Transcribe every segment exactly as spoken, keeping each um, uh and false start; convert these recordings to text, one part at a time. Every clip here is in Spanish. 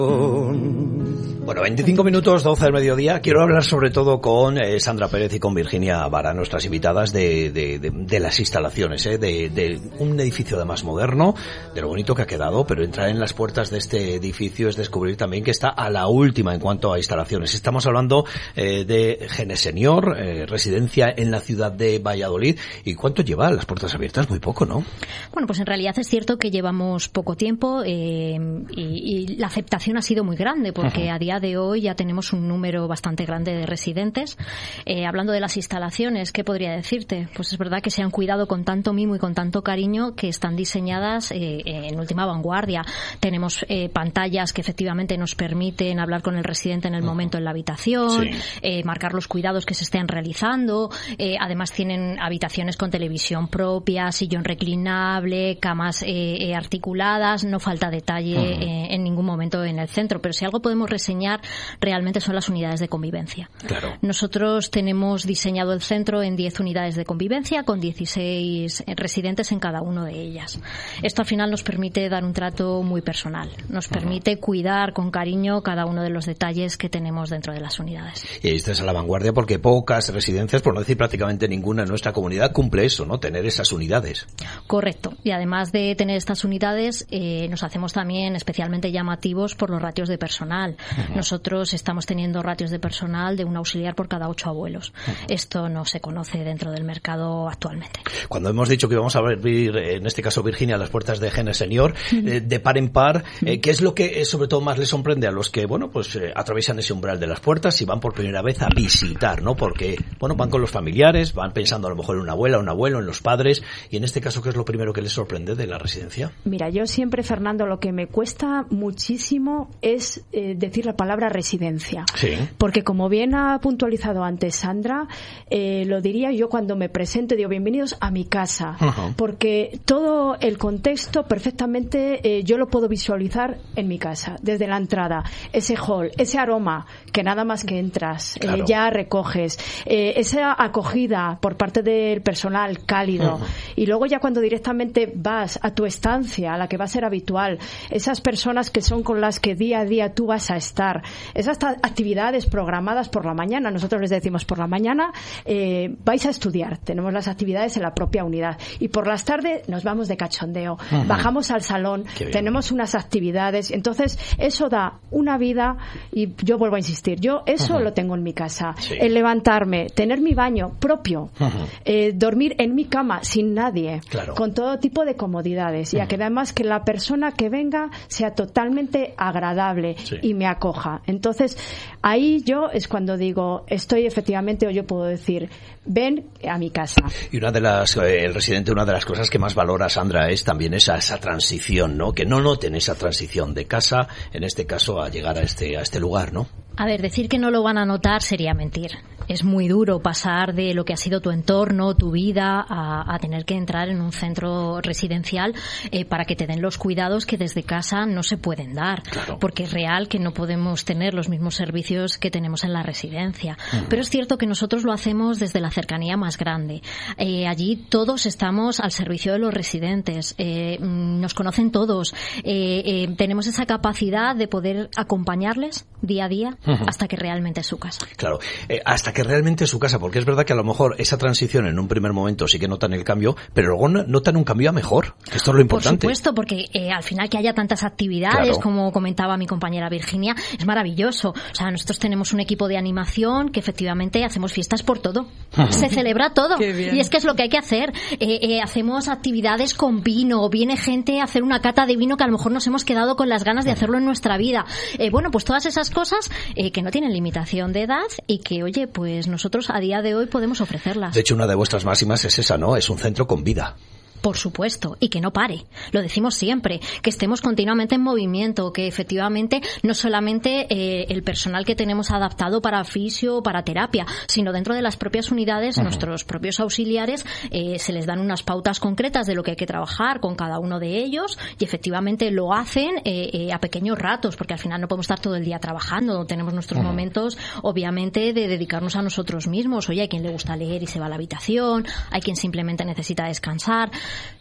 Bueno, veinticinco minutos, doce del mediodía. Quiero hablar sobre todo con eh, Sandra Pérez y con Virginia Vara, nuestras invitadas de, de, de, de las instalaciones, eh, de, de un edificio además moderno, de lo bonito que ha quedado, pero entrar en las puertas de este edificio es descubrir también que está a la última en cuanto a instalaciones. Estamos hablando eh, de Genesenior, eh, residencia en la ciudad de Valladolid. ¿Y cuánto lleva las puertas abiertas? Muy poco, ¿no? Bueno, pues en realidad es cierto que llevamos poco tiempo eh, y, y la aceptación ha sido muy grande porque uh-huh. a día de hoy ya tenemos un número bastante grande de residentes. Eh, hablando de las instalaciones, ¿qué podría decirte? Pues es verdad que se han cuidado con tanto mimo y con tanto cariño que están diseñadas eh, en última vanguardia. Tenemos eh, pantallas que efectivamente nos permiten hablar con el residente en el momento en la habitación, sí. eh, marcar los cuidados que se estén realizando. Eh, además tienen habitaciones con televisión propia, sillón reclinable, camas eh, eh, articuladas. No falta detalle uh-huh. eh, en ningún momento en el centro. Pero si algo podemos reseñar realmente son las unidades de convivencia. Claro. Nosotros tenemos diseñado el centro en diez unidades de convivencia con dieciséis residentes en cada una de ellas. Esto al final nos permite dar un trato muy personal. Nos permite uh-huh. cuidar con cariño cada uno de los detalles que tenemos dentro de las unidades. Y esta es a la vanguardia porque pocas residencias, por no decir prácticamente ninguna en nuestra comunidad, cumple eso, ¿no? Tener esas unidades. Correcto. Y además de tener estas unidades, eh, nos hacemos también especialmente llamativos por los ratios de personal. Uh-huh. Nosotros estamos teniendo ratios de personal de un auxiliar por cada ocho abuelos. Uh-huh. Esto no se conoce dentro del mercado actualmente. Cuando hemos dicho que íbamos a abrir, en este caso Virginia, las puertas de Genesenior, uh-huh. eh, de par en par, eh, ¿qué es lo que eh, sobre todo más les sorprende a los que, bueno, pues eh, atraviesan ese umbral de las puertas y van por primera vez a visitar, ¿no? Porque, bueno, van con los familiares, van pensando a lo mejor en una abuela, un abuelo, en los padres, y en este caso, ¿qué es lo primero que les sorprende de la residencia? Mira, yo siempre, Fernando, lo que me cuesta muchísimo es eh, decir la palabra residencia. Sí. Porque como bien ha puntualizado antes Sandra, eh, lo diría yo cuando me presento, digo bienvenidos a mi casa. Uh-huh. Porque todo el contexto perfectamente eh, yo lo puedo visualizar en mi casa, desde la entrada. Ese hall, ese aroma que nada más que entras, claro. eh, ya recoges. Eh, esa acogida por parte del personal cálido. Uh-huh. Y luego ya cuando directamente vas a tu estancia, a la que va a ser habitual, esas personas que son con las que día a día tú vas a estar, esas actividades programadas por la mañana, nosotros les decimos por la mañana eh, vais a estudiar, tenemos las actividades en la propia unidad y por las tardes nos vamos de cachondeo, uh-huh. bajamos al salón, tenemos unas actividades, entonces eso da una vida y yo vuelvo a insistir, yo eso uh-huh. lo tengo en mi casa, sí. el levantarme, tener mi baño propio, uh-huh. eh, dormir en mi cama sin nadie, claro. con todo tipo de comodidades uh-huh. y que además que la persona que venga sea totalmente agradable sí. y me acoja. Entonces, ahí yo es cuando digo, estoy efectivamente, o yo puedo decir, ven a mi casa. Y una de las, eh, el residente, una de las cosas que más valora, Sandra, es también esa, esa transición, ¿no? Que no noten esa transición de casa, en este caso, a llegar a este, a este lugar, ¿no? A ver, decir que no lo van a notar sería mentir. Es muy duro pasar de lo que ha sido tu entorno, tu vida, a, a tener que entrar en un centro residencial eh, para que te den los cuidados que desde casa no se pueden dar. Claro. Porque es real que no podemos tener los mismos servicios que tenemos en la residencia. Uh-huh. Pero es cierto que nosotros lo hacemos desde la cercanía más grande. Eh, allí todos estamos al servicio de los residentes. Eh, nos conocen todos. Eh, eh, tenemos esa capacidad de poder acompañarles día a día uh-huh. hasta que realmente es su casa. Claro, eh, hasta que realmente es su casa, porque es verdad que a lo mejor esa transición en un primer momento sí que notan el cambio, pero luego notan un cambio a mejor. Esto es lo importante. Por supuesto, porque eh, al final que haya tantas actividades, claro. como comentaba mi compañera Virginia, es maravilloso. O sea, nosotros tenemos un equipo de animación que efectivamente hacemos fiestas por todo. Uh-huh. Se celebra todo. Y es que es lo que hay que hacer. Eh, eh, hacemos actividades con vino, viene gente a hacer una cata de vino que a lo mejor nos hemos quedado con las ganas de hacerlo en nuestra vida. Eh, bueno, pues todas esas cosas eh, que no tienen limitación de edad y que, oye, pues nosotros a día de hoy podemos ofrecerlas. De hecho, una de vuestras máximas es esa, ¿no? Es un centro con vida. Por supuesto, y que no pare. Lo decimos siempre, que estemos continuamente en movimiento, que efectivamente no solamente eh, el personal que tenemos adaptado para fisio, para terapia, sino dentro de las propias unidades, uh-huh. nuestros propios auxiliares, eh, se les dan unas pautas concretas de lo que hay que trabajar con cada uno de ellos y efectivamente lo hacen eh, eh, a pequeños ratos, porque al final no podemos estar todo el día trabajando, tenemos nuestros uh-huh. momentos, obviamente, de dedicarnos a nosotros mismos. Oye, hay quien le gusta leer y se va a la habitación, hay quien simplemente necesita descansar.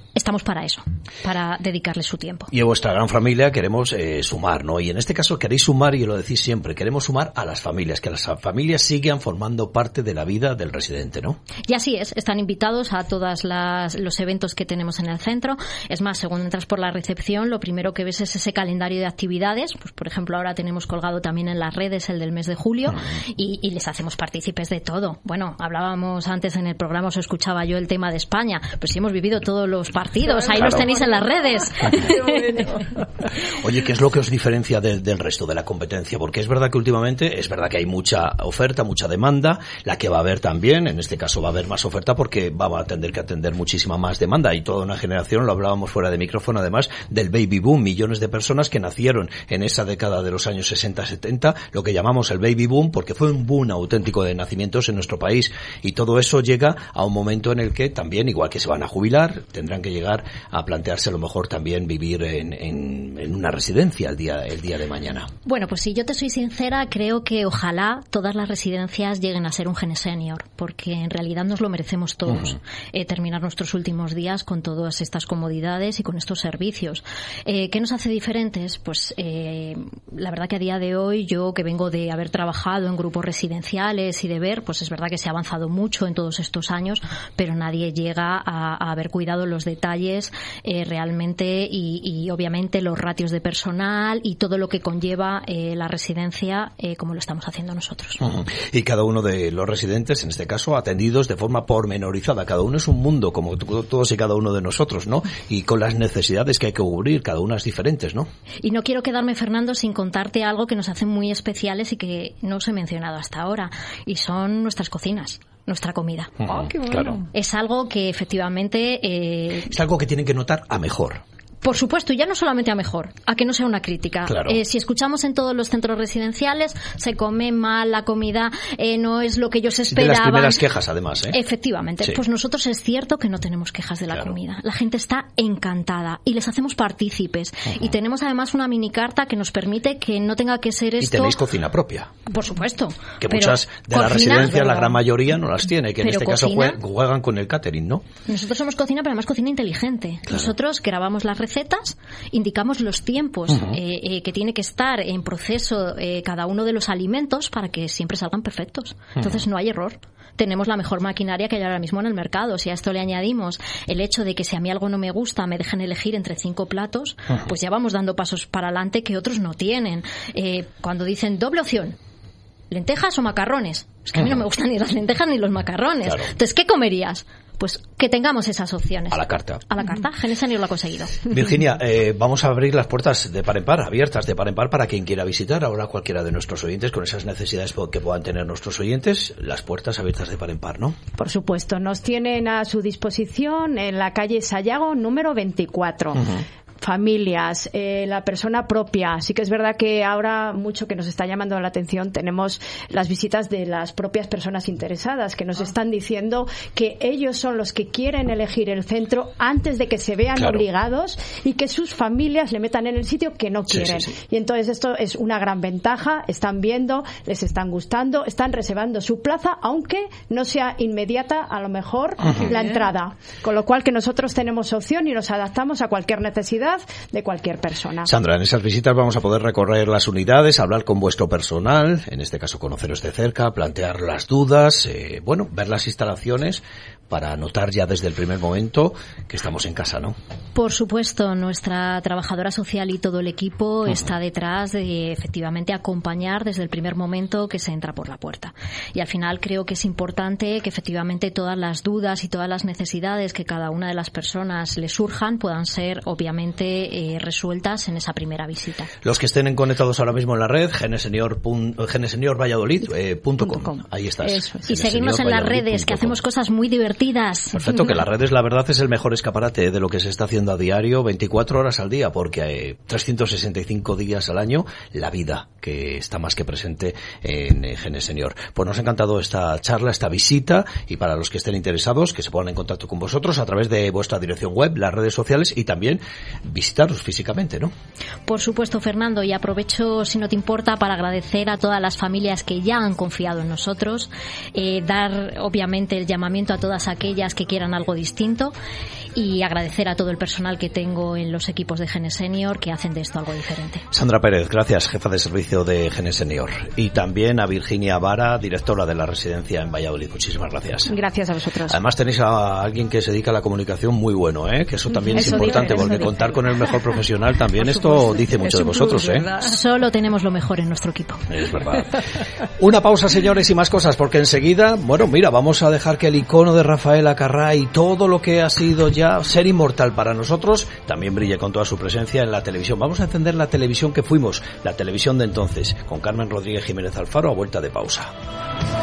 estamos para eso, para dedicarle su tiempo. Y en vuestra gran familia queremos eh, sumar, ¿no? Y en este caso queréis sumar, y lo decís siempre, queremos sumar a las familias, que las familias sigan formando parte de la vida del residente, ¿no? Y así es, están invitados a todos los eventos que tenemos en el centro. Es más, según entras por la recepción, lo primero que ves es ese calendario de actividades. Pues, por ejemplo, ahora tenemos colgado también en las redes el del mes de julio, uh-huh. y, y les hacemos partícipes de todo. Bueno, hablábamos antes en el programa, os escuchaba yo el tema de España, pues sí hemos vivido todos los partidos, ahí claro. Los tenéis en las redes. Oye, ¿qué es lo que os diferencia de, del resto de la competencia? Porque es verdad que últimamente, es verdad que hay mucha oferta, mucha demanda, la que va a haber también, en este caso va a haber más oferta porque va a tener que atender muchísima más demanda, y toda una generación, lo hablábamos fuera de micrófono además, del baby boom, millones de personas que nacieron en esa década de los años sesenta setenta, lo que llamamos el baby boom, porque fue un boom auténtico de nacimientos en nuestro país, y todo eso llega a un momento en el que también, igual que se van a jubilar, tendrán que llegar a plantearse a lo mejor también vivir en, en, en una residencia el día, el día de mañana. Bueno, pues si yo te soy sincera, creo que ojalá todas las residencias lleguen a ser un Gene Senior, porque en realidad nos lo merecemos todos, uh-huh. eh, terminar nuestros últimos días con todas estas comodidades y con estos servicios. Eh, ¿Qué nos hace diferentes? Pues eh, la verdad que a día de hoy, yo que vengo de haber trabajado en grupos residenciales y de ver, pues es verdad que se ha avanzado mucho en todos estos años, pero nadie llega a, a haber cuidado los detalles eh, realmente y, y obviamente los ratios de personal y todo lo que conlleva eh, la residencia eh, como lo estamos haciendo nosotros. Uh-huh. Y cada uno de los residentes, en este caso, atendidos de forma pormenorizada. Cada uno es un mundo, como todos y cada uno de nosotros, ¿no? Y con las necesidades que hay que cubrir, cada una es diferentes, ¿no? Y no quiero quedarme, Fernando, sin contarte algo que nos hace muy especiales y que no os he mencionado hasta ahora, y son nuestras cocinas. Nuestra comida. Uh-huh. Oh, qué bueno. Claro. Es algo que efectivamente... Eh, es algo que tienen que notar a mejor. Por supuesto, y ya no solamente a mejor, a que no sea una crítica. Claro. Eh, si escuchamos en todos los centros residenciales, se come mal, la comida eh, no es lo que ellos esperaban. De las primeras quejas, además, ¿eh? Efectivamente. Sí. Pues nosotros es cierto que no tenemos quejas de la claro. comida. La gente está encantada y les hacemos partícipes. Uh-huh. Y tenemos además una mini carta que nos permite que no tenga que ser esto... Y tenéis cocina propia. Por supuesto. Que muchas de las residencias, la gran mayoría, no las tiene, que en este cocina, caso juegan con el catering, ¿no? Nosotros somos cocina, pero además cocina inteligente. Claro. Nosotros grabamos las recetas, indicamos los tiempos uh-huh. eh, eh, que tiene que estar en proceso eh, cada uno de los alimentos para que siempre salgan perfectos. Entonces uh-huh. no hay error. Tenemos la mejor maquinaria que hay ahora mismo en el mercado. Si a esto le añadimos el hecho de que si a mí algo no me gusta me dejan elegir entre cinco platos, uh-huh. pues ya vamos dando pasos para adelante que otros no tienen. Eh, cuando dicen doble opción, lentejas o macarrones, es que a mí no me gustan ni las lentejas ni los macarrones. Claro. Entonces, ¿qué comerías? Pues que tengamos esas opciones. A la carta. A la carta. Gene Senior lo ha conseguido. Virginia, eh, vamos a abrir las puertas de par en par, abiertas de par en par, para quien quiera visitar ahora cualquiera de nuestros oyentes, con esas necesidades que puedan tener nuestros oyentes, las puertas abiertas de par en par, ¿no? Por supuesto. Nos tienen a su disposición en la calle Sayago, número veinticuatro. Uh-huh. Familias, eh, la persona propia. Sí que es verdad que ahora mucho que nos está llamando la atención tenemos las visitas de las propias personas interesadas que nos están diciendo que ellos son los que quieren elegir el centro antes de que se vean claro. obligados y que sus familias le metan en el sitio que no quieren. Sí, sí, sí. Y entonces esto es una gran ventaja. Están viendo, les están gustando, están reservando su plaza, aunque no sea inmediata a lo mejor uh-huh. la entrada. Con lo cual que nosotros tenemos opción y nos adaptamos a cualquier necesidad de cualquier persona. Sandra, en esas visitas vamos a poder recorrer las unidades, hablar con vuestro personal, en este caso conoceros de cerca, plantear las dudas, eh, bueno, ver las instalaciones para notar ya desde el primer momento que estamos en casa, ¿no? Por supuesto, nuestra trabajadora social y todo el equipo uh-huh. está detrás de efectivamente acompañar desde el primer momento que se entra por la puerta. Y al final creo que es importante que efectivamente todas las dudas y todas las necesidades que cada una de las personas le surjan puedan ser obviamente eh, resueltas en esa primera visita. Los que estén conectados ahora mismo en la red, genesenior valladolid punto com. Ahí estás. Eso es. Y seguirnos en las redes, que hacemos cosas muy divertidas. Perfecto, que las redes, la verdad, es el mejor escaparate de lo que se está haciendo a diario, veinticuatro horas al día, porque hay trescientos sesenta y cinco días al año, la vida que está más que presente en Gene Senior. Pues nos ha encantado esta charla, esta visita, y para los que estén interesados, que se pongan en contacto con vosotros a través de vuestra dirección web, las redes sociales, y también visitaros físicamente, ¿no? Por supuesto, Fernando, y aprovecho, si no te importa, para agradecer a todas las familias que ya han confiado en nosotros, eh, dar obviamente el llamamiento a todas aquellas que quieran algo distinto y agradecer a todo el personal que tengo en los equipos de Gene Senior que hacen de esto algo diferente. Sandra Pérez, gracias, jefa de servicio de Gene Senior. Y también a Virginia Vara, directora de la residencia en Valladolid. Muchísimas gracias. Gracias a vosotros. Además tenéis a alguien que se dedica a la comunicación muy bueno, ¿eh? Que eso también eso es importante, dice, porque dice. Contar con el mejor profesional también esto dice mucho de vosotros, ¿eh? Solo tenemos lo mejor en nuestro equipo. Es verdad. Una pausa, señores, y más cosas, porque enseguida, bueno, mira, vamos a dejar que el icono de Rafael Acarrá y todo lo que ha sido ya ser inmortal para nosotros también brille con toda su presencia en la televisión. Vamos a encender la televisión que fuimos, la televisión de entonces, con Carmen Rodríguez Jiménez Alfaro a vuelta de pausa.